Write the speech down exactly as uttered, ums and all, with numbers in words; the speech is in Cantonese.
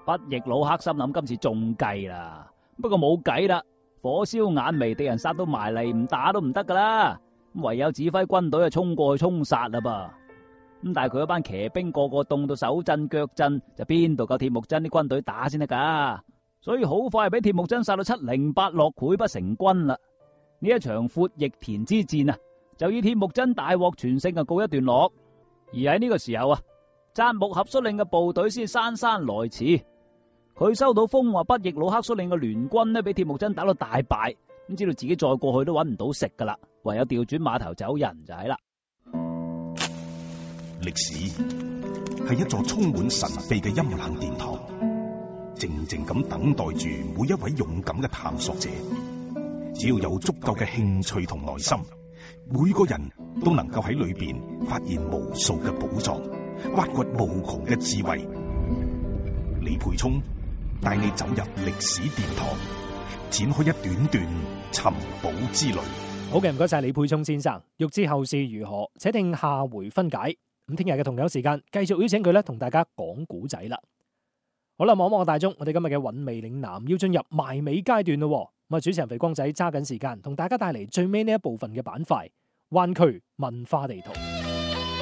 不亦魯克心諗今次中計啦，不過冇計啦，火燒眼眉，敵人殺到埋嚟，唔打都唔得噶啦，唯有指揮軍隊啊衝過去衝殺啦噃。咁但係佢嗰班騎兵個個凍到手震腳震，就邊度夠鐵木真啲軍隊打先得噶？所以好快俾鐵木真殺到七零八落，潰不成軍啦。呢一場闊翼田之戰啊，就以鐵木真大獲全勝啊告一段落。而喺呢個時候啊，札木合率領嘅部隊先姍姍來遲。佢收到風話，不亦魯克率領嘅聯軍呢，俾鐵木真打到大敗，咁知道自己再過去都搵唔到食噶啦，唯有調轉碼頭走人就係啦。 歷史係一座充滿神秘嘅陰冷殿堂，靜靜咁等待住每一位勇敢嘅探索者。只要有足夠嘅興趣同耐心，每個人都能夠喺裏邊發現無數嘅寶藏，挖掘無窮嘅智慧。李培聰帶你走入歷史殿堂，展開一段段尋寶之旅。 好嘅，唔該晒李培聰先生。欲知後事如何，且聽下回分解。咁聽日嘅同樣時間，繼續邀請佢咧同大家講古仔啦。好啦，望望大鐘，我哋今日嘅韻味嶺南要進入埋尾階段咯。咁啊，主持人肥光仔揸緊時間，同大家帶嚟最尾呢一部分嘅板塊——灣區文化地圖。